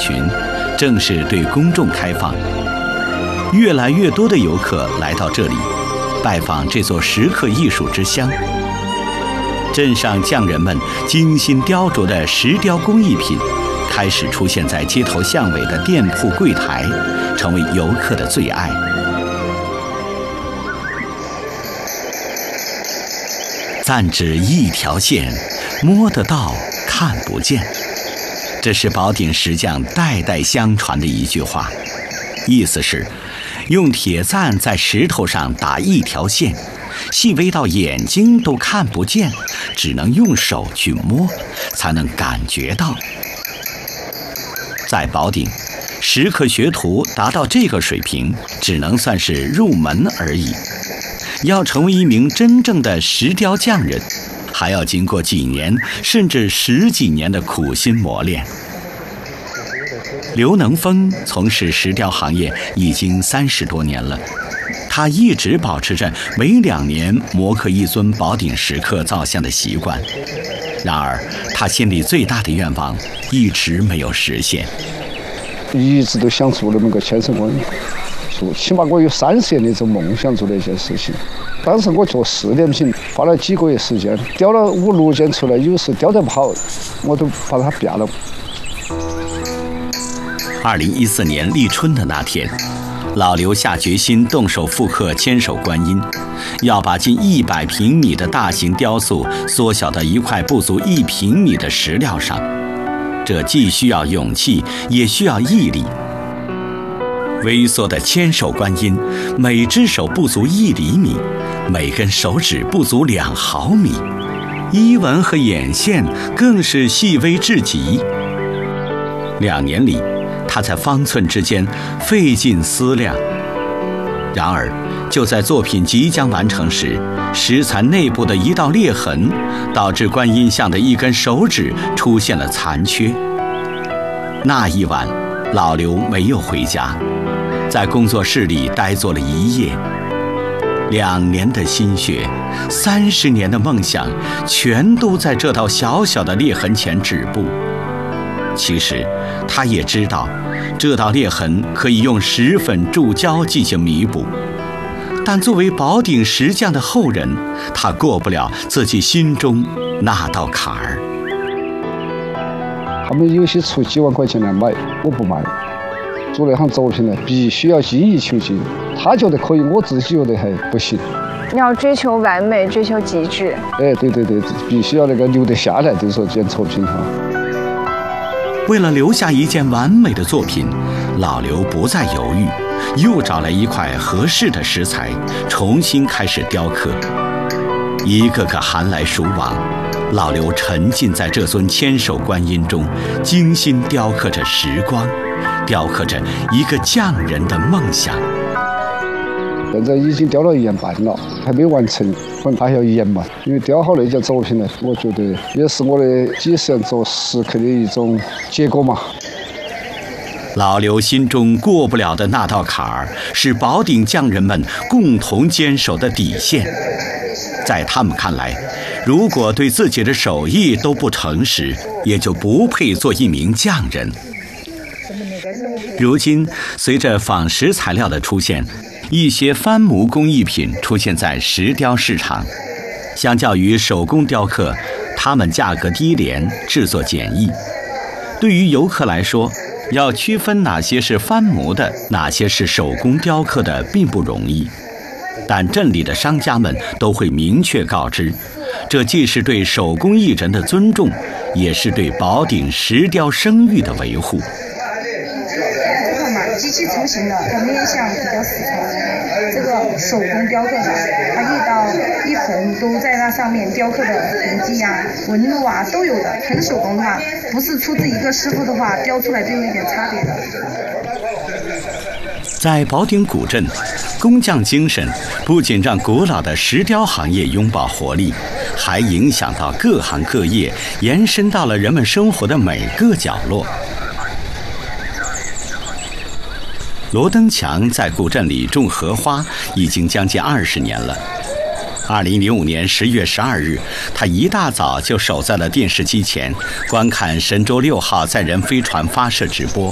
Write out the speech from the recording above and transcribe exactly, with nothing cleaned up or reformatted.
群正式对公众开放。越来越多的游客来到这里，拜访这座石刻艺术之乡。镇上匠人们精心雕琢的石雕工艺品开始出现在街头巷尾的店铺柜台，成为游客的最爱。暂指一条线，摸得到，看不见。这是宝鼎石匠代代相传的一句话，意思是用铁钻在石头上打一条线，细微到眼睛都看不见，只能用手去摸，才能感觉到。在宝鼎，石刻学徒达到这个水平，只能算是入门而已。要成为一名真正的石雕匠人，还要经过几年甚至十几年的苦心磨练。刘能峰从事石雕行业已经三十多年了，他一直保持着每两年磨刻一尊宝鼎石刻造像的习惯。然而，他心里最大的愿望一直没有实现。 一直都想做那么个千手观音，做起码我有三十年的这种梦想做的一件事情。当时我做试点品，花了几个月时间，雕了五六件出来，有时雕得不好，我都把它变了。 二零一四年立春的那天，老刘下决心动手复刻千手观音，要把近一百平米的大型雕塑缩小到一块不足一平米的石料上。这既需要勇气，也需要毅力。微缩的千手观音，每只手不足一厘米，每根手指不足两毫米，衣纹和眼线更是细微至极。两年里，他在方寸之间费尽思量。然而，就在作品即将完成时，石蚕内部的一道裂痕，导致观音像的一根手指出现了残缺。那一晚，老刘没有回家，在工作室里呆坐了一夜。两年的心血，三十年的梦想，全都在这道小小的裂痕前止步。其实，他也知道，这道裂痕可以用石粉注胶进行弥补。但作为宝鼎石匠的后人，他过不了自己心中那道坎儿。 他们有些出几万块钱来买，我不卖。做那行作品呢，必须要精益求精。他觉得可以，我自己觉得还不行。 要追求完美，追求极致。 哎，对对对，必须要那个留得下来，就是说这件作品哈。 为了留下一件完美的作品，老刘不再犹豫，又找来一块合适的石材，重新开始雕刻。一个个寒来暑往，老刘沉浸在这尊千手观音中，精心雕刻着时光，雕刻着一个匠人的梦想。 现在已经雕了一年半了，还没完成，可能还要一年嘛。因为雕好那件作品呢，我觉得也是我的几十年做石刻的一种结果嘛。 老刘心中过不了的那道坎儿，是宝鼎匠人们共同坚守的底线。在他们看来，如果对自己的手艺都不诚实，也就不配做一名匠人。如今，随着仿石材料的出现，一些翻模工艺品出现在石雕市场。相较于手工雕刻，它们价格低廉，制作简易。对于游客来说，要区分哪些是翻模的，哪些是手工雕刻的，并不容易。但镇里的商家们都会明确告知，这既是对手工艺人的尊重，也是对宝鼎石雕声誉的维护。 机器成型的，它面向比较死沉，这个手工雕刻的，它一刀一横都在那上面雕刻的痕迹啊、纹路啊都有的。纯手工的话，不是出自一个师傅的话，雕出来就有一点差别的。 在宝鼎古镇，工匠精神不仅让古老的石雕行业拥抱活力，还影响到各行各业，延伸到了人们生活的每个角落。罗登强在古镇里种荷花已经将近二十年了。二零零五年十月十二日，他一大早就守在了电视机前，观看神舟六号载人飞船发射直播。